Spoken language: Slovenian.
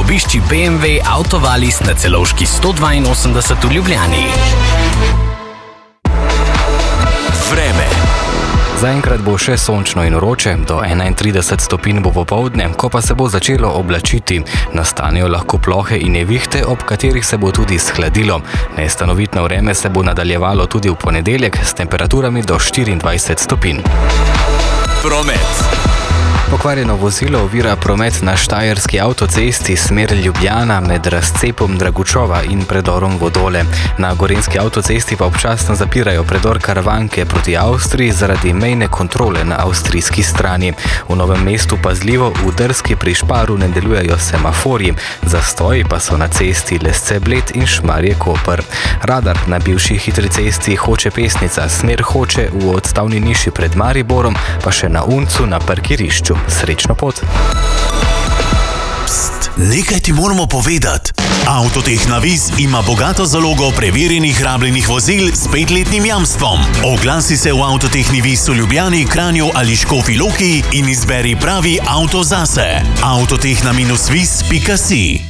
Obišči BMW Autovalis na Celovški 182 v Ljubljani. Vreme. Zaenkrat bo še sončno in vroče, do 31 stopinj bo popoldne, ko pa se bo začelo oblačiti. Nastanejo lahko plohe in nevihte, ob katerih se bo tudi shladilo. Nestanovitno vreme se bo nadaljevalo tudi v ponedeljek s temperaturami do 24 stopinj. Promet. Pokvarjeno vozilo ovira promet na štajerski avtocesti smer Ljubljana med razcepom Dragučova in predorom Vodole. Na gorenjski avtocesti pa občasno zapirajo predor Karavanke proti Avstriji zaradi mejne kontrole na avstrijski strani. V Novem mestu pazljivo v Drski pri Šparu ne delujejo semaforji, zastoji pa so na cesti Lesce-Bled in Šmarje-Koper. Radar na bivši hitri cesti Hoče-Pesnica smer Hoče v odstavni niši pred Mariborom, pa še na Uncu na parkirišču. Srečno pot! Pst, nekaj ti moramo povedati. Avtotehna Vis ima bogato zalogo preverjenih rabljenih vozil s 5-letnim jamstvom. Oglasi se v Avtotehni Vis v Ljubljani, Kranju ali Škofji Loki in izberi pravi avto zase. Avtotehna-vis.si